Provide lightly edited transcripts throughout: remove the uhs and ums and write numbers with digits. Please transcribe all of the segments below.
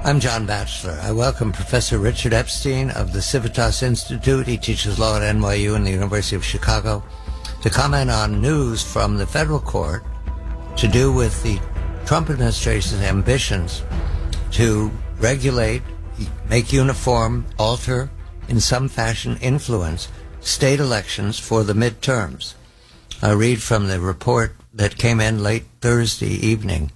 I'm John Batchelor. I welcome Professor Richard Epstein of the Civitas Institute. He teaches law at NYU and the University of Chicago to comment on news from the federal court to do with the Trump administration's ambitions to regulate, make uniform, alter, in some fashion influence state elections for the midterms. I read from the report that came in late Thursday evening.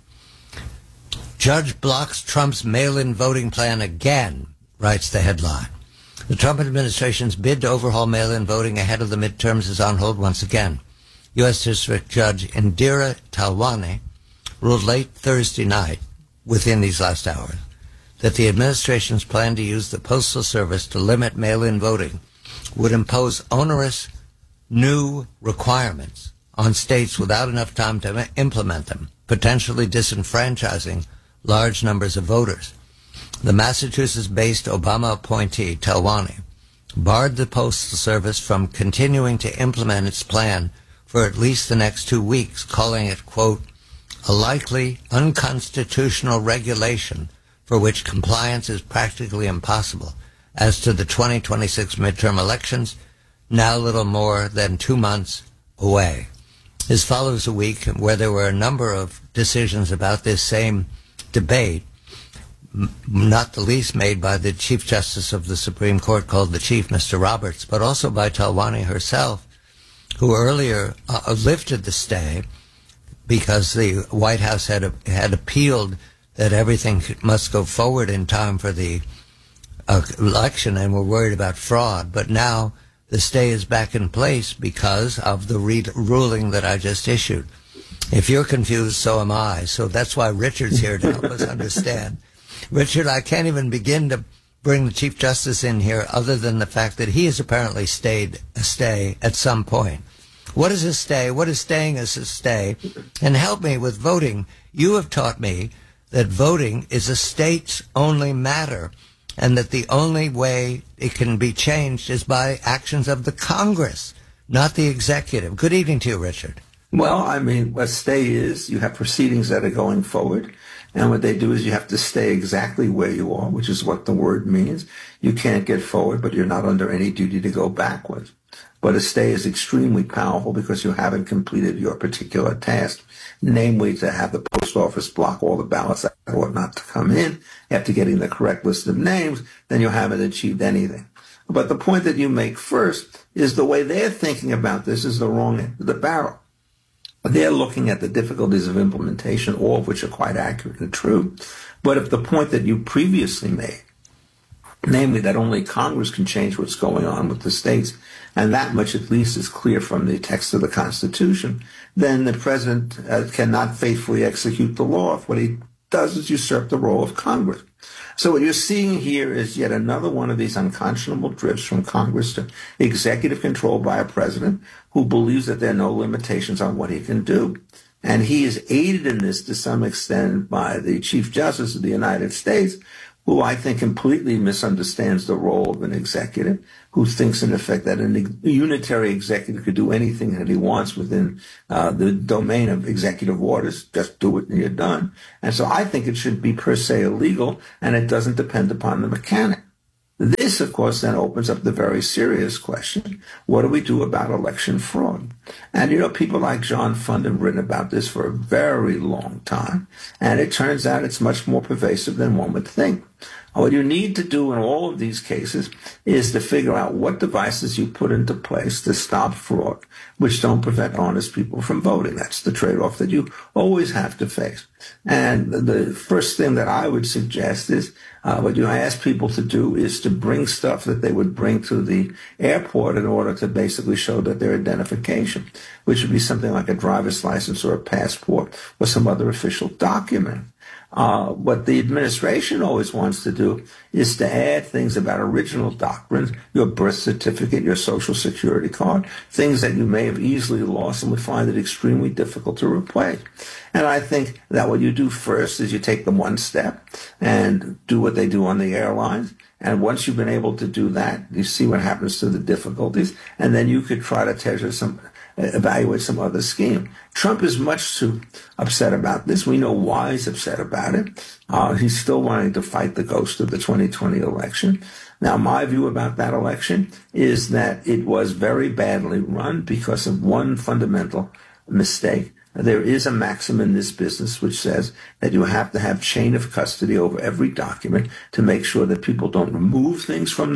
Judge blocks Trump's mail-in voting plan again, writes the headline. The Trump administration's bid to overhaul mail-in voting ahead of the midterms is on hold once again. U.S. District Judge Indira Talwani ruled late Thursday night, within these last hours, that the administration's plan to use the Postal Service to limit mail-in voting would impose onerous new requirements on states without enough time to implement them, potentially disenfranchising large numbers of voters. The Massachusetts-based Obama appointee, Talwani, barred the Postal Service from continuing to implement its plan for at least the next 2 weeks, calling it, quote, a likely unconstitutional regulation for which compliance is practically impossible as to the 2026 midterm elections, now little more than 2 months away. This follows a week where there were a number of decisions about this same debate, not the least made by the Chief Justice of the Supreme Court, called the Chief, Mr. Roberts, but also by Talwani herself, who earlier lifted the stay because the White House had appealed that everything must go forward in time for the election and were worried about fraud. But now the stay is back in place because of the ruling that I just issued. If you're confused, so am I. So that's why Richard's here to help us understand. Richard, I can't even begin to bring the Chief Justice in here other than the fact that he has apparently stayed a stay at some point. What is a stay? What is staying as a stay? And help me with voting. You have taught me that voting is a states-only matter and that the only way it can be changed is by actions of the Congress, not the executive. Good evening to you, Richard. Well, I mean, what stay is, you have proceedings that are going forward, and what they do is you have to stay exactly where you are, which is what the word means. You can't get forward, but you're not under any duty to go backwards. But a stay is extremely powerful because you haven't completed your particular task, namely to have the post office block all the ballots that ought not to come in. After getting the correct list of names, then you haven't achieved anything. But the point that you make first is the way they're thinking about this is the wrong end of the barrel. They're looking at the difficulties of implementation, all of which are quite accurate and true. But if the point that you previously made, namely that only Congress can change what's going on with the states, and that much at least is clear from the text of the Constitution, then the president cannot faithfully execute the law if what he does is usurp the role of Congress. So what you're seeing here is yet another one of these unconscionable drifts from Congress to executive control by a president who believes that there are no limitations on what he can do. And he is aided in this to some extent by the Chief Justice of the United States, who I think completely misunderstands the role of an executive, who thinks in effect that a unitary executive could do anything that he wants within the domain of executive orders. Just do it and you're done. And so I think it should be per se illegal, and it doesn't depend upon the mechanic. This, of course, then opens up the very serious question, what do we do about election fraud? And, people like John Fund have written about this for a very long time, and it turns out it's much more pervasive than one would think. What you need to do in all of these cases is to figure out what devices you put into place to stop fraud, which don't prevent honest people from voting. That's the trade-off that you always have to face. And the first thing that I would suggest is what I ask people to do is to bring stuff that they would bring to the airport in order to basically show that their identification, which would be something like a driver's license or a passport or some other official document. What the administration always wants to do is to add things about original doctrines, your birth certificate, your social security card, things that you may have easily lost and would find it extremely difficult to replace. And I think that what you do first is you take them one step and do what they do on the airlines. And once you've been able to do that, you see what happens to the difficulties. And then you could try to evaluate some other scheme. Trump is much too upset about this. We know why he's upset about it. He's still wanting to fight the ghost of the 2020 election. Now, my view about that election is that it was very badly run because of one fundamental mistake. There is a maxim in this business which says that you have to have chain of custody over every document to make sure that people don't remove things from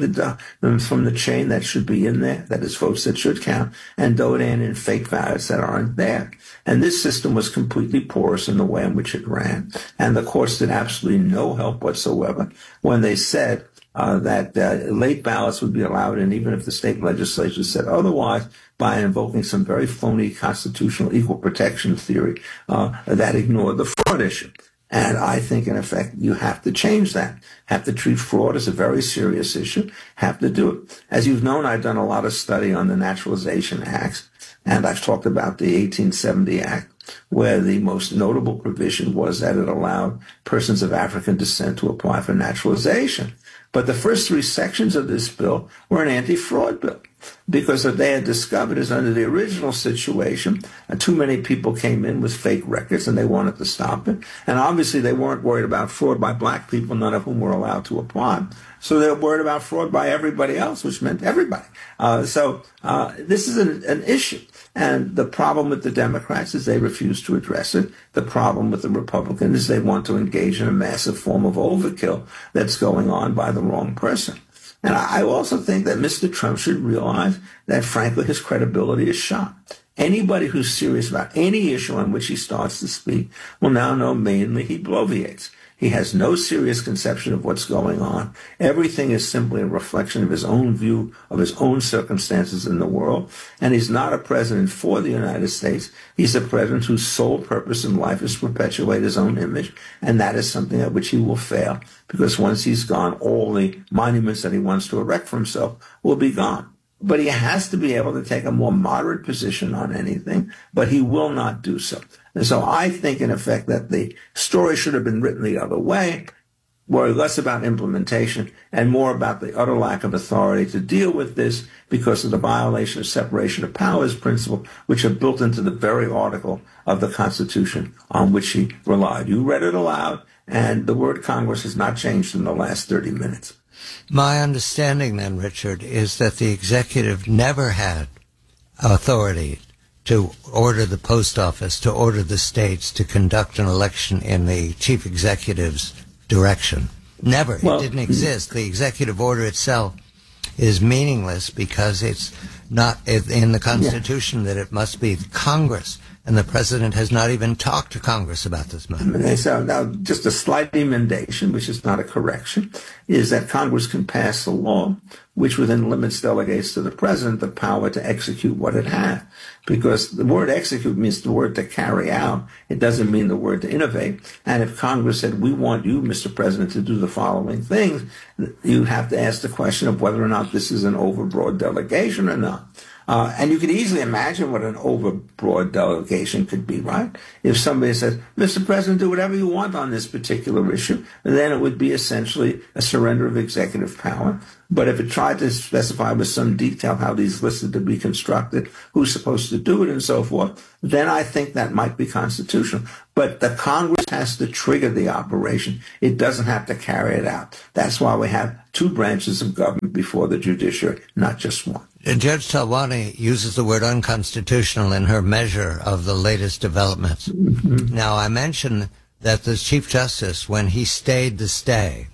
the chain that should be in there, that is votes that should count, and don't add in fake ballots that aren't there. And this system was completely porous in the way in which it ran. And the courts did absolutely no help whatsoever when they said that late ballots would be allowed, and even if the state legislature said otherwise, by invoking some very phony constitutional equal protection theory that ignored the fraud issue. And I think, in effect, you have to change that. Have to treat fraud as a very serious issue. Have to do it. As you've known, I've done a lot of study on the Naturalization Acts, and I've talked about the 1870 Act, where the most notable provision was that it allowed persons of African descent to apply for naturalization. But the first three sections of this bill were an anti-fraud bill, because what they had discovered is under the original situation, too many people came in with fake records and they wanted to stop it. And obviously they weren't worried about fraud by black people, none of whom were allowed to apply. So they were worried about fraud by everybody else, which meant everybody. So this is an issue. And the problem with the Democrats is they refuse to address it. The problem with the Republicans is they want to engage in a massive form of overkill that's going on by the wrong person. And I also think that Mr. Trump should realize that, frankly, his credibility is shot. Anybody who's serious about any issue on which he starts to speak will now know mainly he bloviates. He has no serious conception of what's going on. Everything is simply a reflection of his own view of his own circumstances in the world. And he's not a president for the United States. He's a president whose sole purpose in life is to perpetuate his own image. And that is something at which he will fail, because once he's gone, all the monuments that he wants to erect for himself will be gone. But he has to be able to take a more moderate position on anything, but he will not do so. And so I think, in effect, that the story should have been written the other way, worry less about implementation and more about the utter lack of authority to deal with this because of the violation of separation of powers principle, which are built into the very article of the Constitution on which he relied. You read it aloud, and the word Congress has not changed in the last 30 minutes. My understanding then, Richard, is that the executive never had authority to order the post office, to order the states to conduct an election in the chief executive's direction. Never. It didn't exist. The executive order itself is meaningless because it's not in the Constitution that it must be Congress. And the president has not even talked to Congress about this matter. So now, just a slight emendation, which is not a correction, is that Congress can pass a law which within limits delegates to the president the power to execute what it has. Because the word execute means the word to carry out. It doesn't mean the word to innovate. And if Congress said, we want you, Mr. President, to do the following things, you have to ask the question of whether or not this is an overbroad delegation or not. And you could easily imagine what an overbroad delegation could be, right? If somebody says, Mr. President, do whatever you want on this particular issue, then it would be essentially a surrender of executive power. But if it tried to specify with some detail how these lists are to be constructed, who's supposed to do it and so forth, then I think that might be constitutional. But the Congress has to trigger the operation. It doesn't have to carry it out. That's why we have two branches of government before the judiciary, not just one. Judge Talwani uses the word unconstitutional in her measure of the latest developments. Mm-hmm. Now, I mentioned that the Chief Justice, when he stayed the stay,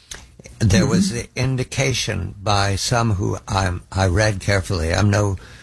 there was the indication by some who I read carefully. I'm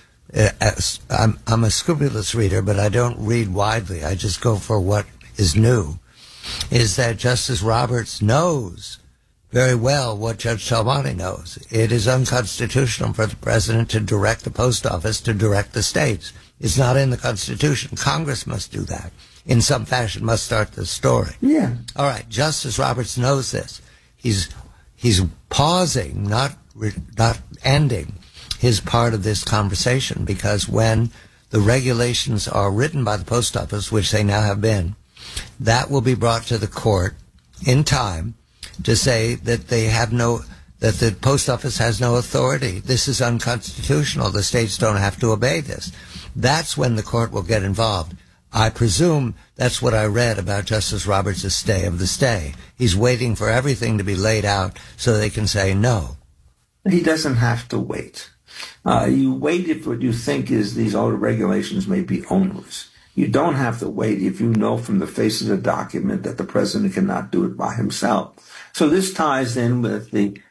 a scrupulous reader, but I don't read widely. I just go for what is new. Is that Justice Roberts knows very well what Judge Talwani knows. It is unconstitutional for the president to direct the post office to direct the states. It's not in the Constitution. Congress must do that. In some fashion, must start the story. Yeah. All right. Justice Roberts knows this. He's pausing, not ending his part of this conversation, because when the regulations are written by the post office, which they now have been, that will be brought to the court in time to say that that the post office has no authority. This is unconstitutional. The states don't have to obey this. that's when the court will get involved. I presume that's what I read about Justice Roberts' stay of the stay. He's waiting for everything to be laid out so they can say no. He doesn't have to wait. You wait if what you think is these older regulations may be onerous. You don't have to wait if you know from the face of the document that the president cannot do it by himself. So this ties in with the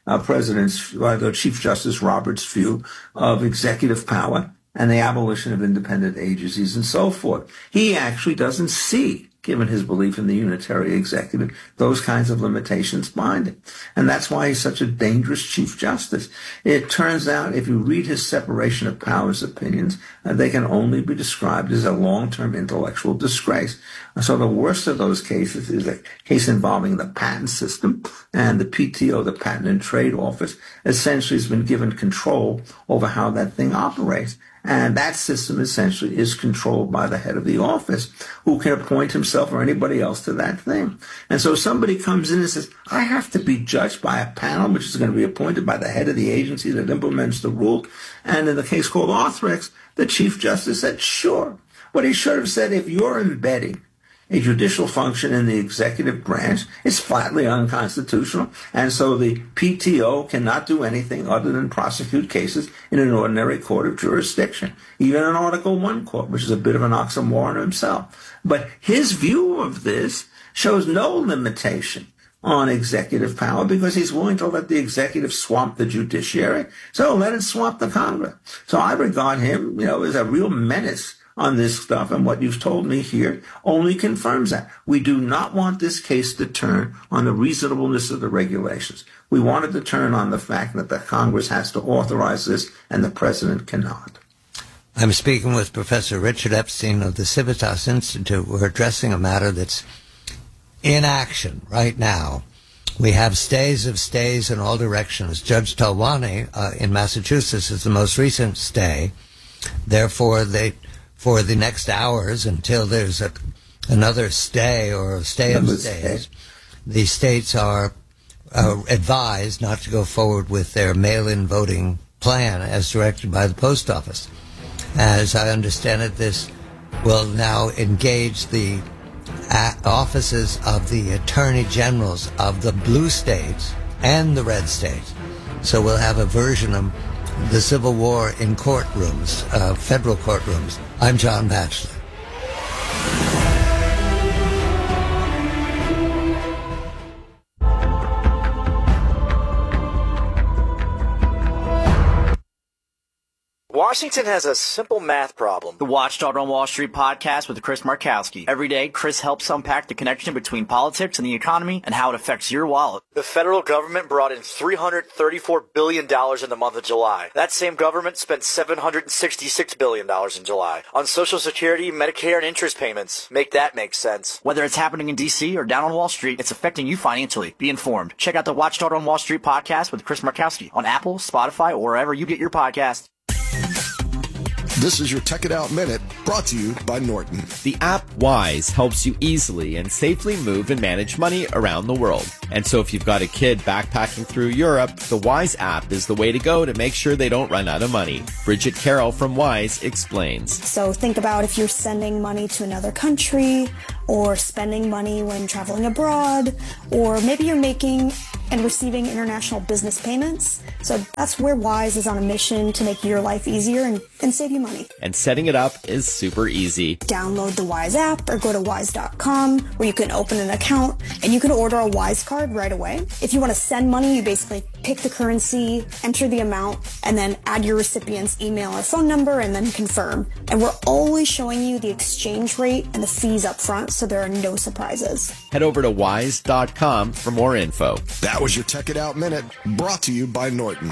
the Chief Justice Roberts' view of executive power and the abolition of independent agencies and so forth. He actually doesn't see, given his belief in the unitary executive, those kinds of limitations binding. And that's why he's such a dangerous Chief Justice. It turns out, if you read his separation of powers opinions, they can only be described as a long-term intellectual disgrace. So the worst of those cases is a case involving the patent system, and the PTO, the Patent and Trade Office, essentially has been given control over how that thing operates. And that system essentially is controlled by the head of the office, who can appoint himself or anybody else to that thing. And so somebody comes in and says, I have to be judged by a panel which is going to be appointed by the head of the agency that implements the rule. And in the case called Arthrex, the Chief Justice said, sure. What he should have said, if you're embedding a judicial function in the executive branch, is flatly unconstitutional, and so the PTO cannot do anything other than prosecute cases in an ordinary court of jurisdiction, even an Article I court, which is a bit of an oxymoron himself. But his view of this shows no limitation on executive power because he's willing to let the executive swamp the judiciary, so let it swamp the Congress. So I regard him, as a real menace on this stuff, and what you've told me here only confirms that. We do not want this case to turn on the reasonableness of the regulations. We want it to turn on the fact that the Congress has to authorize this and the president cannot. I'm speaking with Professor Richard Epstein of the Civitas Institute. We're addressing a matter that's in action right now. We have stays of stays in all directions. Judge Talwani in Massachusetts is the most recent stay. Therefore, for the next hours until there's another stay or a stay of stays, the states are advised not to go forward with their mail-in voting plan as directed by the post office. As I understand it, this will now engage the offices of the attorney generals of the blue states and the red states. So we'll have a version of the Civil War in courtrooms, federal courtrooms. I'm John Batchelor. Washington has a simple math problem. The Watchdog on Wall Street podcast with Chris Markowski. Every day, Chris helps unpack the connection between politics and the economy and how it affects your wallet. The federal government brought in $334 billion in the month of July. That same government spent $766 billion in July on Social Security, Medicare, and interest payments. Make that make sense. Whether it's happening in D.C. or down on Wall Street, it's affecting you financially. Be informed. Check out the Watchdog on Wall Street podcast with Chris Markowski on Apple, Spotify, or wherever you get your podcasts. This is your Tech It Out Minute, brought to you by Norton. The app Wise helps you easily and safely move and manage money around the world. And so if you've got a kid backpacking through Europe, the Wise app is the way to go to make sure they don't run out of money. Bridget Carroll from Wise explains. So think about if you're sending money to another country, or spending money when traveling abroad, or maybe you're making and receiving international business payments. So that's where Wise is on a mission to make your life easier and save you money. And setting it up is super easy. Download the Wise app or go to wise.com where you can open an account and you can order a Wise card right away. If you want to send money, you basically pick the currency, enter the amount, and then add your recipient's email or phone number and then confirm. And we're always showing you the exchange rate and the fees up front, so there are no surprises. Head over to wise.com for more info. That was your Tech It Out Minute, brought to you by Norton.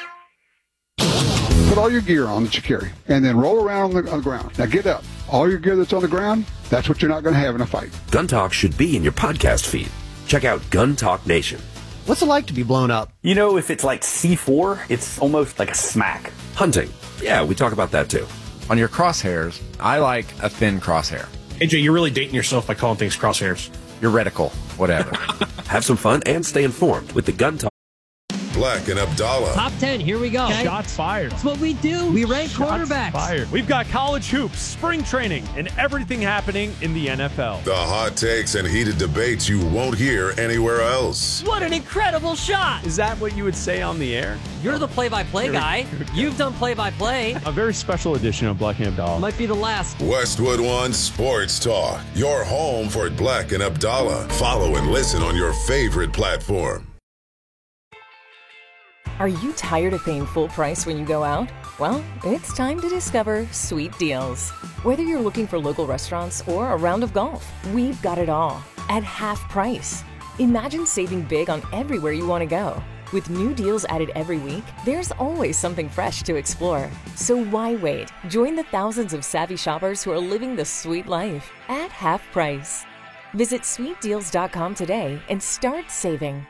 Put all your gear on that you carry, and then roll around on the ground. Now get up. All your gear that's on the ground, that's what you're not going to have in a fight. Gun Talk should be in your podcast feed. Check out Gun Talk Nation. What's it like to be blown up? If it's like C4, it's almost like a smack. Hunting. Yeah, we talk about that too. On your crosshairs, I like a thin crosshair. AJ, you're really dating yourself by calling things crosshairs. Your reticle, whatever. Have some fun and stay informed with the Gun Talk. Black and Abdallah. Top 10, here we go. Okay. Shots fired. That's what we do. We rank quarterbacks. Fired. We've got college hoops, spring training, and everything happening in the NFL. The hot takes and heated debates you won't hear anywhere else. What an incredible shot. Is that what you would say on the air? You're the play-by-play guy. You've done play-by-play. A very special edition of Black and Abdallah. Might be the last. Westwood One Sports Talk. Your home for Black and Abdallah. Follow and listen on your favorite platform. Are you tired of paying full price when you go out? Well, it's time to discover Sweet Deals. Whether you're looking for local restaurants or a round of golf, we've got it all at half price. Imagine saving big on everywhere you want to go. With new deals added every week, there's always something fresh to explore. So why wait? Join the thousands of savvy shoppers who are living the sweet life at half price. Visit sweetdeals.com today and start saving.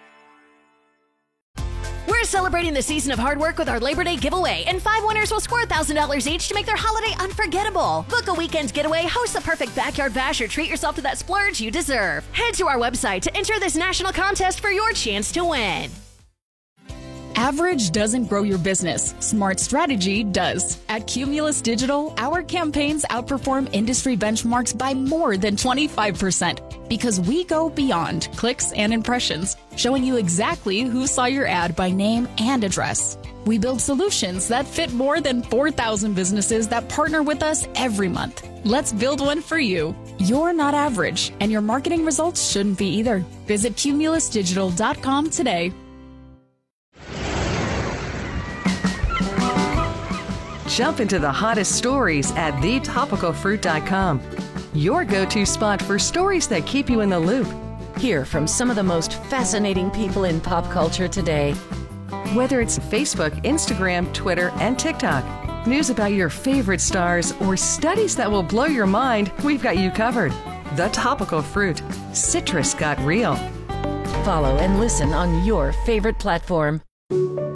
We're celebrating the season of hard work with our Labor Day giveaway, and 5 winners will score $1,000 each to make their holiday unforgettable. Book a weekend getaway, host a perfect backyard bash, or treat yourself to that splurge you deserve. Head to our website to enter this national contest for your chance to win. Average doesn't grow your business. Smart strategy does. At Cumulus Digital, our campaigns outperform industry benchmarks by more than 25% because we go beyond clicks and impressions, showing you exactly who saw your ad by name and address. We build solutions that fit more than 4,000 businesses that partner with us every month. Let's build one for you. You're not average, and your marketing results shouldn't be either. Visit cumulusdigital.com today. Jump into the hottest stories at thetopicalfruit.com. Your go-to spot for stories that keep you in the loop. Hear from some of the most fascinating people in pop culture today. Whether it's Facebook, Instagram, Twitter, and TikTok, news about your favorite stars, or studies that will blow your mind, we've got you covered. The Topical Fruit. Citrus got real. Follow and listen on your favorite platform.